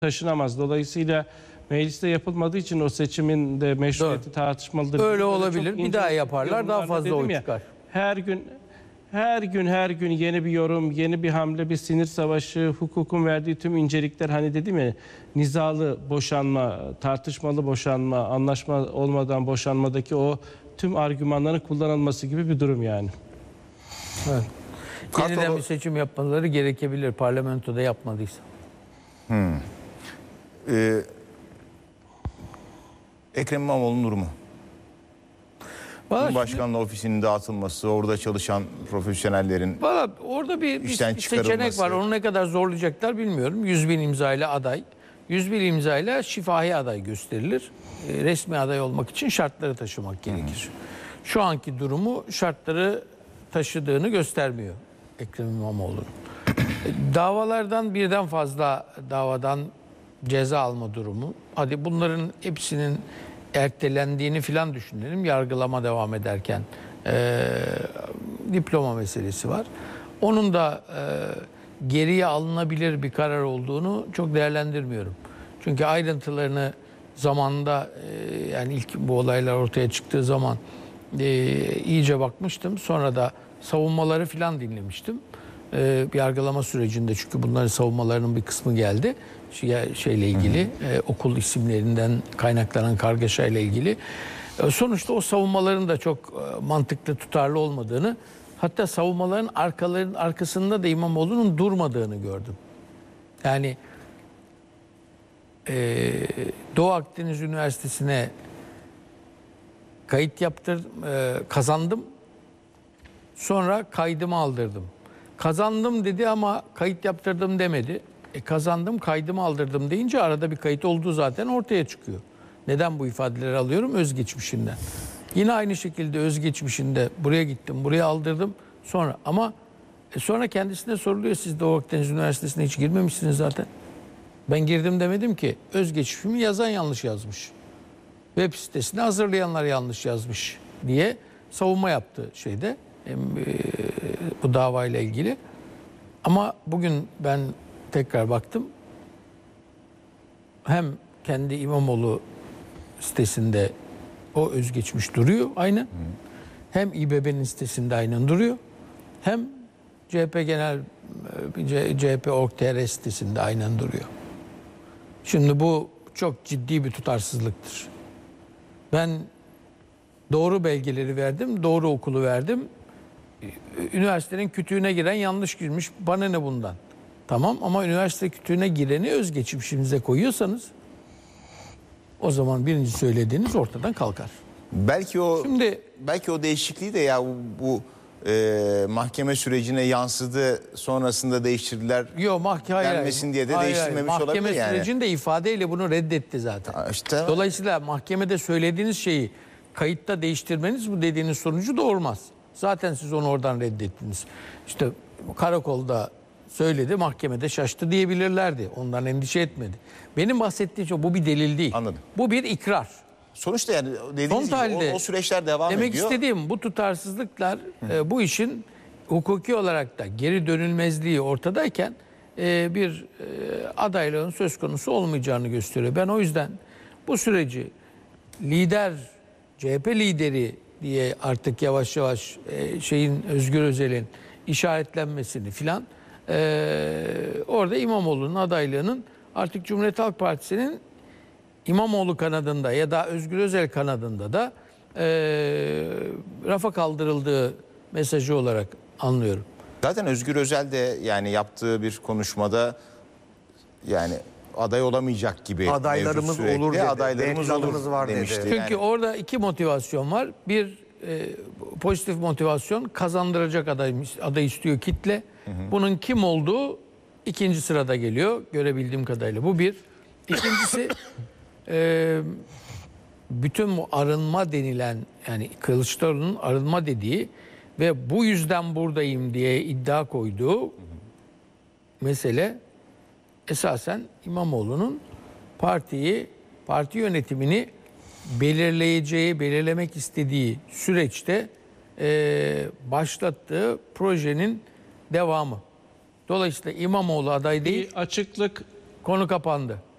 taşınamaz. Dolayısıyla mecliste yapılmadığı için o seçimin de meşruiyeti tartışmalıdır. Öyle olabilir. Bir daha yaparlar, daha fazla oy çıkar. Her gün yeni bir yorum, yeni bir hamle, bir sinir savaşı, hukukun verdiği tüm incelikler, hani dedim ya, nizalı boşanma, tartışmalı boşanma, anlaşma olmadan boşanmadaki o tüm argümanların kullanılması gibi bir durum yani. Evet. Yeniden bir seçim yapmaları gerekebilir parlamentoda yapmadıysa. Ekrem İmamoğlu'nun durumu. Cumhurbaşkanlığı ofisinin dağıtılması, orada çalışan profesyonellerin orada bir işten seçenek var. Onu ne kadar zorlayacaklar bilmiyorum. 100.000 imzayla aday. 101 imzayla şifahi aday gösterilir. Resmi aday olmak için şartları taşımak gerekir. Şu anki durumu şartları taşıdığını göstermiyor Ekrem İmamoğlu'nun. Davalardan birden fazla davadan ceza alma durumu. Hadi bunların hepsinin ertelendiğini filan düşünelim. Yargılama devam ederken diploma meselesi var. Onun da geriye alınabilir bir karar olduğunu çok değerlendirmiyorum. Çünkü ayrıntılarını zamanında yani ilk bu olaylar ortaya çıktığı zaman iyice bakmıştım. Sonra da savunmaları filan dinlemiştim. Yargılama sürecinde, çünkü bunların savunmalarının bir kısmı geldi. Şeyle ilgili, okul isimlerinden kaynaklanan kargaşayla ilgili. Sonuçta o savunmaların da çok mantıklı, tutarlı olmadığını, hatta savunmaların arkasında da İmamoğlu'nun durmadığını gördüm. Yani Doğu Akdeniz Üniversitesi'ne kayıt kazandım. Sonra kaydımı aldırdım. Kazandım dedi ama kayıt yaptırdım demedi. Kazandım, kaydımı aldırdım deyince arada bir kayıt olduğu zaten ortaya çıkıyor. Neden bu ifadeleri alıyorum? Özgeçmişinden. Yine aynı şekilde özgeçmişinde buraya gittim, buraya aldırdım. Sonra kendisine soruluyor, siz Doğu Akdeniz Üniversitesi'ne hiç girmemişsiniz zaten. Ben girdim demedim ki. Özgeçmişimi yazan yanlış yazmış. Web sitesini hazırlayanlar yanlış yazmış diye savunma yaptı şeyde. Bu davayla ilgili. Ama bugün ben tekrar baktım. Hem kendi İmamoğlu sitesinde o özgeçmiş duruyor aynen. Hem İBB'nin sitesinde aynen duruyor. Hem CHP.org.tr sitesinde aynen duruyor. Şimdi bu çok ciddi bir tutarsızlıktır. Ben doğru belgeleri verdim, doğru okulu verdim. Üniversitenin kütüğüne giren yanlış girmiş. Bana ne bundan? Tamam, ama üniversite kütüğüne gireni özgeçmişinize koyuyorsanız o zaman birinci söylediğiniz ortadan kalkar. Belki o değişikliği de ya bu mahkeme sürecine yansıdı, sonrasında değiştirdiler. Yok, gelmesin diye de değiştirmemiş olabilir yani. Mahkeme sürecinde ifadeyle bunu reddetti zaten. Dolayısıyla mahkemede söylediğiniz şeyi kayıtta değiştirmeniz bu dediğiniz sonucu doğurmaz. Zaten siz onu oradan reddettiniz. İşte karakolda söyledi, mahkemede şaştı diyebilirlerdi. Ondan endişe etmedi. Benim bahsettiğim şey bu bir delil değil. Anladım. Bu bir ikrar. Sonuçta yani dediğiniz gibi o süreçler devam ediyor. Demek istediğim bu tutarsızlıklar bu işin hukuki olarak da geri dönülmezliği ortadayken bir adaylığın söz konusu olmayacağını gösteriyor. Ben o yüzden bu süreci CHP lideri diye artık yavaş yavaş Özgür Özel'in işaretlenmesini filan orada İmamoğlu'nun adaylığının artık Cumhuriyet Halk Partisi'nin İmamoğlu kanadında ya da Özgür Özel kanadında da rafa kaldırıldığı mesajı olarak anlıyorum. Zaten Özgür Özel de yani yaptığı bir konuşmada yani aday olamayacak gibi. Adaylarımız olur dedi. Adaylarımız olur var demişti. Dedi. Çünkü orada iki motivasyon var. Bir pozitif motivasyon, kazandıracak aday istiyor kitle. Bunun kim olduğu ikinci sırada geliyor görebildiğim kadarıyla. Bu bir. İkincisi bütün bu arınma denilen, yani Kılıçdaroğlu'nun arınma dediği ve bu yüzden buradayım diye iddia koyduğu mesele esasen İmamoğlu'nun parti yönetimini belirlemek istediği süreçte başlattığı projenin devamı. Dolayısıyla İmamoğlu aday değil. Bir açıklık Konu kapandı.